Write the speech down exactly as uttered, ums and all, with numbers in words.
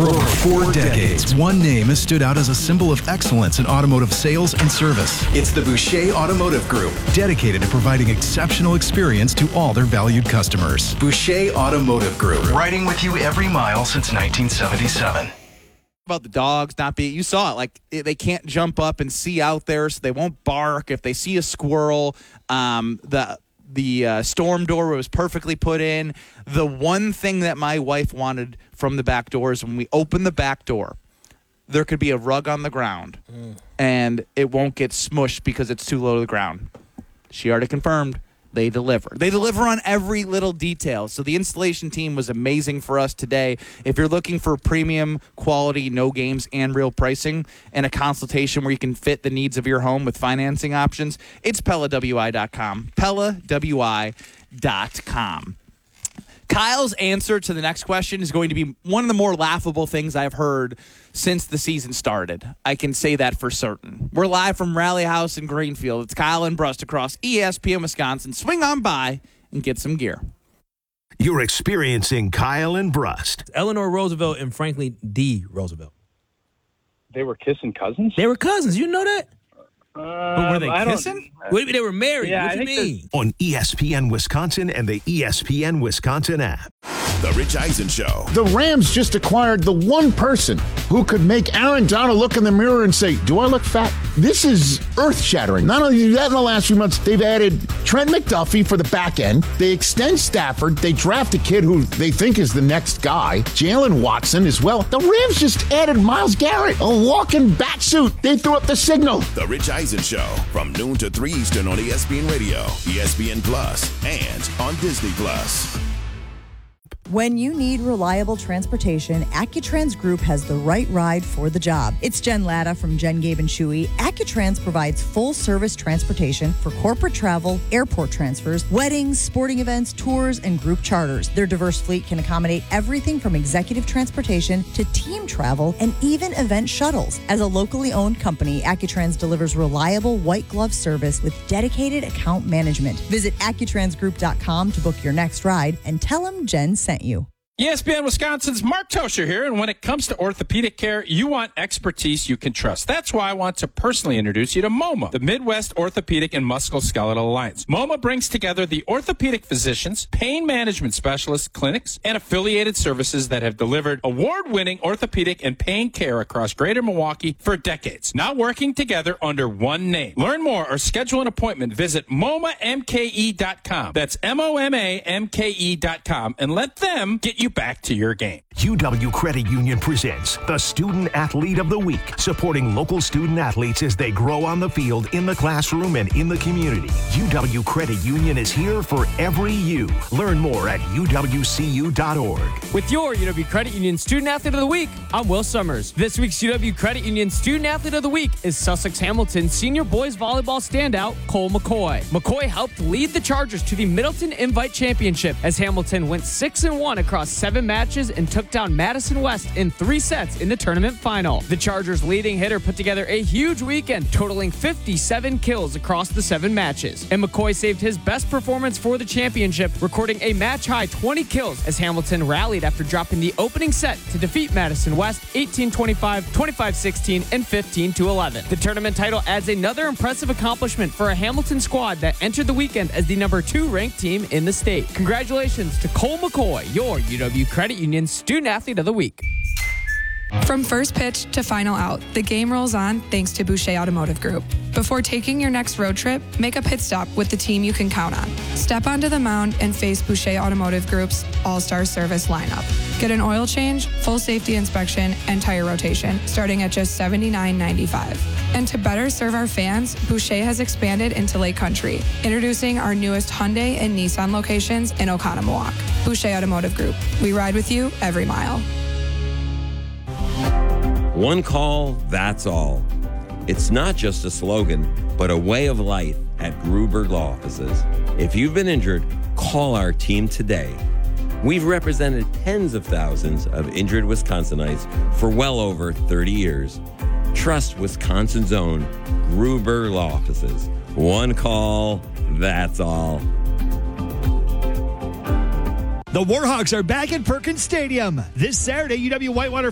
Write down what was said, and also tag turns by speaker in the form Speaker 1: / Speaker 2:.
Speaker 1: For over four decades, one name has stood out as a symbol of excellence in automotive sales and service. It's the Boucher Automotive Group, dedicated to providing exceptional experience to all their valued customers. Boucher Automotive Group, riding with you every mile since nineteen seventy-seven.
Speaker 2: About the dogs not being, you saw it, like they can't jump up and see out there, so they won't bark if they see a squirrel. Um, the the uh, storm door was perfectly put in. The one thing that my wife wanted from the back door is when we open the back door, there could be a rug on the ground, mm. and it won't get smushed because it's too low to the ground. She already confirmed. They deliver. They deliver on every little detail. So the installation team was amazing for us today. If you're looking for premium quality, no games, and real pricing, and a consultation where you can fit the needs of your home with financing options, it's Pella W I dot com. Pella W I dot com. Kyle's answer to the next question is going to be one of the more laughable things I've heard since the season started. I can say that for certain. We're live from Rally House in Greenfield. It's Kyle and Brust across E S P N Wisconsin. Swing on by and get some gear.
Speaker 3: You're experiencing Kyle and Brust.
Speaker 4: Eleanor Roosevelt and Franklin D. Roosevelt.
Speaker 5: They were kissing cousins?
Speaker 4: They were cousins. You know that?
Speaker 5: Um,
Speaker 2: but were they
Speaker 5: I
Speaker 2: kissing?
Speaker 5: Don't,
Speaker 4: What do you mean they were married?
Speaker 5: Yeah,
Speaker 4: what do you
Speaker 5: I
Speaker 4: mean?
Speaker 3: On E S P N Wisconsin and the E S P N Wisconsin app.
Speaker 6: The Rich Eisen Show.
Speaker 7: The Rams just acquired the one person who could make Aaron Donald look in the mirror and say, do I look fat? This is earth-shattering. Not only do that in the last few months, they've added Trent McDuffie for the back end. They extend Stafford. They draft a kid who they think is the next guy, Jalen Watson as well. The Rams just added Myles Garrett, a walking bat suit. They threw up the signal.
Speaker 6: The Rich Eisen Show from noon to three Eastern on E S P N Radio, E S P N Plus, and on Disney Plus.
Speaker 8: When you need reliable transportation, AccuTrans Group has the right ride for the job. It's Jen Latta from Jen, Gabe, and Chewy. AccuTrans provides full-service transportation for corporate travel, airport transfers, weddings, sporting events, tours, and group charters. Their diverse fleet can accommodate everything from executive transportation to team travel and even event shuttles. As a locally owned company, AccuTrans delivers reliable white glove service with dedicated account management. Visit Accutrans Group dot com to book your next ride and tell them Jen sent you.
Speaker 9: E S P N Wisconsin's Mark Tosher here, and when it comes to orthopedic care, you want expertise you can trust. That's why I want to personally introduce you to MoMA, the Midwest Orthopedic and Musculoskeletal Alliance. MoMA brings together the orthopedic physicians, pain management specialists, clinics, and affiliated services that have delivered award-winning orthopedic and pain care across Greater Milwaukee for decades. Now working together under one name. Learn more or schedule an appointment. Visit M O M A M K E dot com. That's M O M A M K E dot com, and let them get you back to your game.
Speaker 3: U W Credit Union presents the Student Athlete of the Week, supporting local student athletes as they grow on the field, in the classroom, and in the community. U W Credit Union is here for every U. Learn more at U W C U dot org.
Speaker 10: With your U W Credit Union Student Athlete of the Week, I'm Will Summers. This week's U W Credit Union Student Athlete of the Week is Sussex Hamilton senior boys volleyball standout Cole McCoy. McCoy helped lead the Chargers to the Middleton Invite Championship as Hamilton went six and one across seven matches and took down Madison West in three sets in the tournament final. The Chargers' leading hitter put together a huge weekend, totaling fifty-seven kills across the seven matches. And McCoy saved his best performance for the championship, recording a match-high twenty kills as Hamilton rallied after dropping the opening set to defeat Madison West eighteen twenty-five, twenty-five sixteen, and fifteen to eleven. The tournament title adds another impressive accomplishment for a Hamilton squad that entered the weekend as the number two ranked team in the state. Congratulations to Cole McCoy, your U W Credit Union Student Athlete of the Week.
Speaker 11: From first pitch to final out, the game rolls on thanks to Boucher Automotive Group. Before taking your next road trip, make a pit stop with the team you can count on. Step onto the mound and face Boucher Automotive Group's all-star service lineup. Get an oil change, full safety inspection, and tire rotation, starting at just seventy-nine ninety-five. And to better serve our fans, Boucher has expanded into Lake Country, introducing our newest Hyundai and Nissan locations in Oconomowoc. Boucher Automotive Group. We ride with you every mile.
Speaker 12: One call, that's all. It's not just a slogan, but a way of life at Gruber Law Offices. If you've been injured, call our team today. We've represented tens of thousands of injured Wisconsinites for well over thirty years. Trust Wisconsin's own Gruber Law Offices. One call, that's all.
Speaker 13: The Warhawks are back at Perkins Stadium. This Saturday, U W Whitewater